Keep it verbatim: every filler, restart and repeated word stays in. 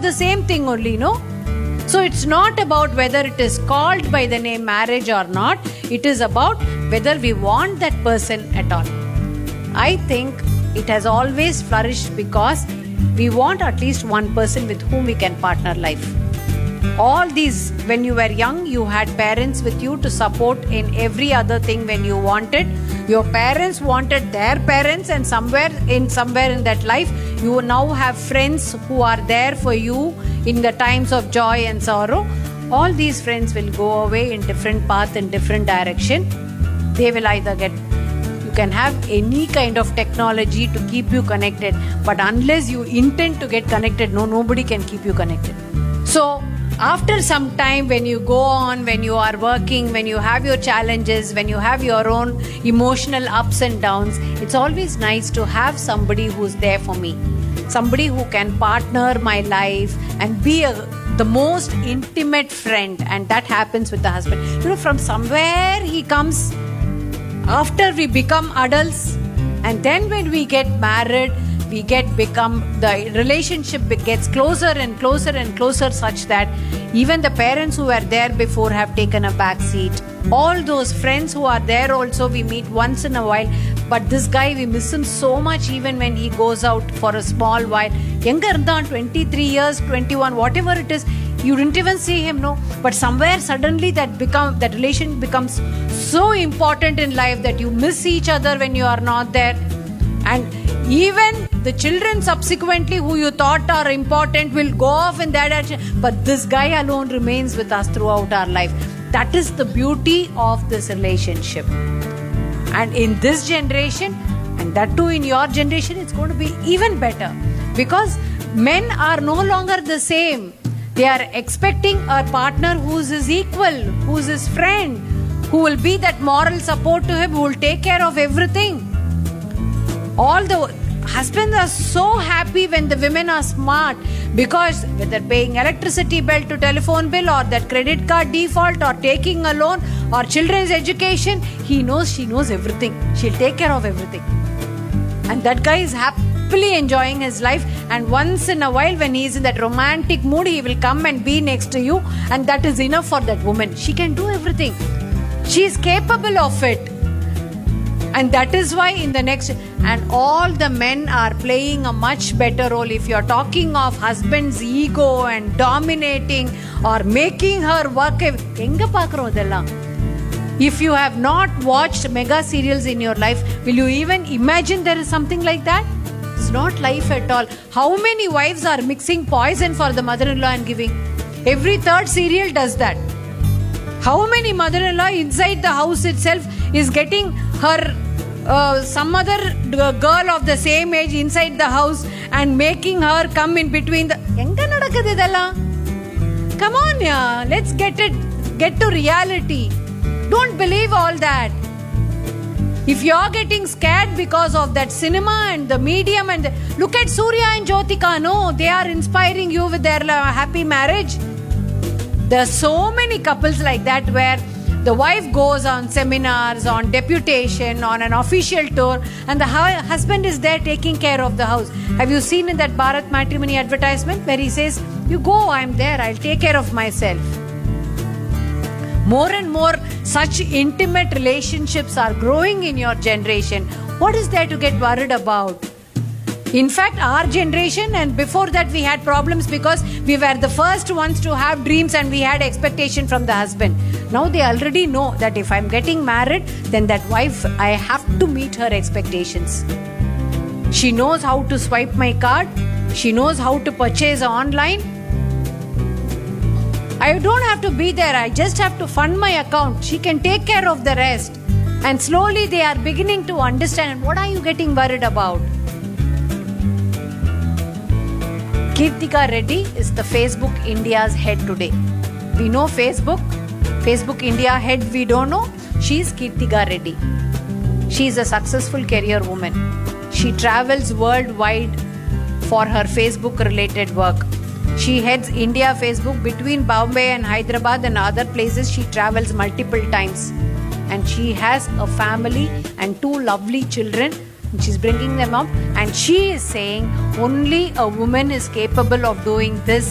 of the same thing only, no? So it's not about whether it is called by the name marriage or not. It is about whether we want that person at all. I think it has always flourished because we want at least one person with whom we can partner life. All these, when you were young, you had parents with you to support in every other thing when you wanted. Your parents wanted their parents, and somewhere in somewhere in that life, you now have friends who are there for you in the times of joy and sorrow. All these friends will go away in different path, in different direction. They will either get, you can have any kind of technology to keep you connected, but unless you intend to get connected, no, nobody can keep you connected. So after some time, when you go on, when you are working, when you have your challenges, when you have your own emotional ups and downs, it's always nice to have somebody who's there for me. Somebody who can partner my life and be a, the most intimate friend. And that happens with the husband. You know, from somewhere he comes after we become adults, and then when we get married, we get become, the relationship gets closer and closer and closer, such that even the parents who were there before have taken a back seat. All those friends who are there also, we meet once in a while, but this guy, we miss him so much even when he goes out for a small while. Younger than twenty-three years, twenty-one, whatever it is, you didn't even see him, no? But somewhere suddenly that become that relation becomes so important in life that you miss each other when you are not there. And even the children subsequently who you thought are important will go off in that direction, but this guy alone remains with us throughout our life. That is the beauty of this relationship. And in this generation, and that too in your generation, it's going to be even better, because men are no longer the same. They are expecting a partner who's his equal, who's his friend, who will be that moral support to him, who will take care of everything. All the husbands are so happy when the women are smart, because whether paying electricity bill to telephone bill, or that credit card default, or taking a loan, or children's education, he knows, she knows everything. She'll take care of everything. And that guy is happily enjoying his life. And once in a while, when he is in that romantic mood, he will come and be next to you, and that is enough for that woman. She can do everything. She is capable of it. And that is why in the next, and all the men are playing a much better role. If you're talking of husband's ego and dominating or making her work, enga paakrom idella? If you have not watched mega serials in your life, will you even imagine there is something like that? It's not life at all. How many wives are mixing poison for the mother-in-law and giving? Every third serial does that. How many mother-in-law inside the house itself is getting her uh, some other girl of the same age inside the house and making her come in between the... Enga nadakadu idella? Come on, yeah. Let's get it, get to reality. Don't believe all that. If you're getting scared because of that cinema and the medium, and the, look at Surya and Jyotika, no, they are inspiring you with their uh, happy marriage. There are so many couples like that, where the wife goes on seminars, on deputation, on an official tour, and the hu- husband is there taking care of the house. Have you seen in that Bharat Matrimony advertisement where he says, you go, I'm there, I'll take care of myself. More and more such intimate relationships are growing in your generation. What is there to get worried about? In fact, our generation and before that, we had problems because we were the first ones to have dreams and we had expectation from the husband. Now they already know that if I'm getting married, then that wife, I have to meet her expectations. She knows how to swipe my card. She knows how to purchase online. I don't have to be there. I just have to fund my account. She can take care of the rest. And slowly they are beginning to understand. What are you getting worried about? Kirtika Reddy is the Facebook India's head today. We know Facebook. Facebook India head we don't know. She is Kirtika Reddy. She is a successful career woman. She travels worldwide for her Facebook related work. She heads India Facebook between Bombay and Hyderabad and other places. She travels multiple times. And she has a family and two lovely children. She's bringing them up. And she is saying only a woman is capable of doing this